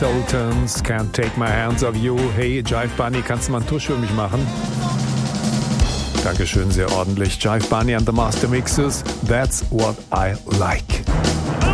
Daltons, Can't Take My Hands Off You. Hey, Jive Bunny, kannst du mal einen Tusch für mich machen? Dankeschön, sehr ordentlich. Jive Bunny and the Master Mixes. That's what I like.